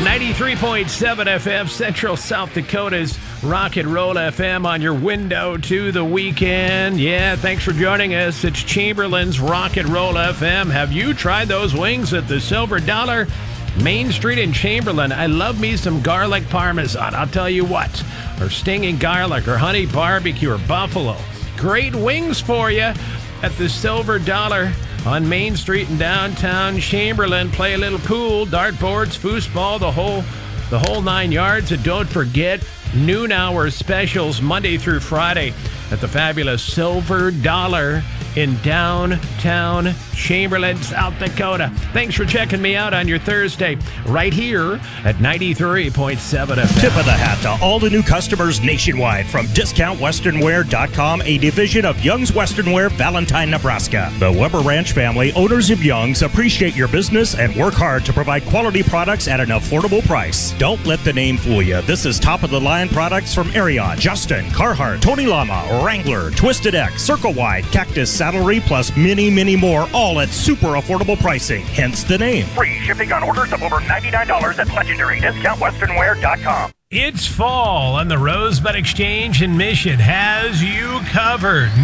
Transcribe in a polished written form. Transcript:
93.7 FM, Central South Dakota's Rock and Roll FM on your window to the weekend. Yeah, thanks for joining us. It's Chamberlain's Rock and Roll FM. Have you tried those wings at the Silver Dollar? Main Street in Chamberlain. I love me some garlic parmesan. I'll tell you what. Or stinging garlic or honey barbecue or buffalo. Great wings for you at the Silver Dollar on Main Street in downtown Chamberlain. Play a little pool, dartboards, foosball, the whole 9 yards. And don't forget noon hour specials Monday through Friday at the fabulous Silver Dollar in downtown Chamberlain, South Dakota. Thanks for checking me out on your Thursday right here at 93.7 FM. Tip of the hat to all the new customers nationwide from DiscountWesternwear.com, a division of Young's Western Wear, Valentine, Nebraska. The Weber Ranch family, owners of Young's, appreciate your business and work hard to provide quality products at an affordable price. Don't let the name fool you. This is top-of-the-line products from Ariat, Justin, Carhartt, Tony Lama, Wrangler, Twisted X, Circle Wide, Cactus, Saddlery, plus many, many more, all at super affordable pricing, hence the name. Free shipping on orders of over $99 at legendary DiscountWesternwear.com. It's fall, and the Rosebud Exchange in Mission has you covered.